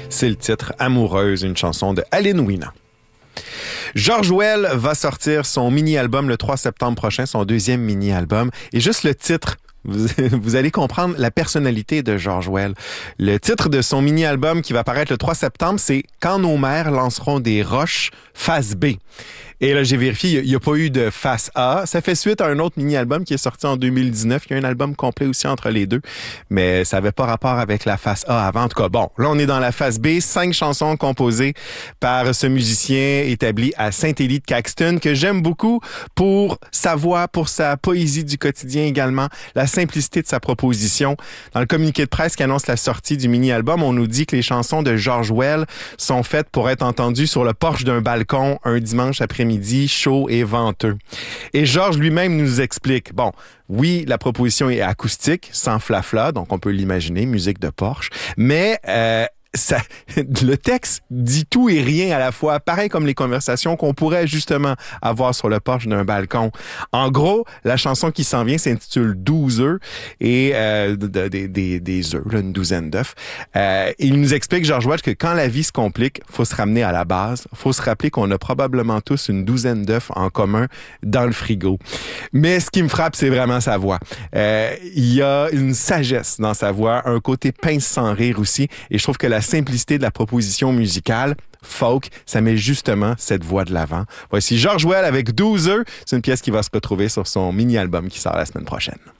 C'est le titre Amoureuse, une chanson de Aline Ouinan. George Well va sortir son mini-album le 3 septembre prochain, son deuxième mini-album. Et juste le titre, vous allez comprendre la personnalité de George Well. Le titre de son mini-album qui va paraître le 3 septembre, c'est « Quand nos mères lanceront des roches, face B ». Et là, j'ai vérifié, il n'y a pas eu de face A. Ça fait suite à un autre mini-album qui est sorti en 2019. Il y a un album complet aussi entre les deux, mais ça n'avait pas rapport avec la face A avant. En tout cas, bon, là, on est dans la face B. 5 chansons composées par ce musicien établi à Saint-Élie de Caxton, que j'aime beaucoup pour sa voix, pour sa poésie du quotidien également, la simplicité de sa proposition. Dans le communiqué de presse qui annonce la sortie du mini-album, on nous dit que les chansons de George Well sont faites pour être entendues sur le porche d'un balcon un dimanche après-midi, chaud et venteux. Et Georges lui-même nous explique, bon, oui, la proposition est acoustique, sans flafla, donc on peut l'imaginer, musique de Porsche, mais le texte dit tout et rien à la fois, pareil comme les conversations qu'on pourrait justement avoir sur le porche d'un balcon. En gros, la chanson qui s'en vient s'intitule 12 œufs et des œufs, là, une douzaine d'œufs. Il nous explique, George Well, que quand la vie se complique, faut se ramener à la base, faut se rappeler qu'on a probablement tous une douzaine d'œufs en commun dans le frigo. Mais ce qui me frappe, c'est vraiment sa voix. Il y a une sagesse dans sa voix, un côté pince sans rire aussi, et je trouve que la simplicité de la proposition musicale, folk, ça met justement cette voix de l'avant. Voici George Well avec 12 œufs. C'est une pièce qui va se retrouver sur son mini-album qui sort la semaine prochaine.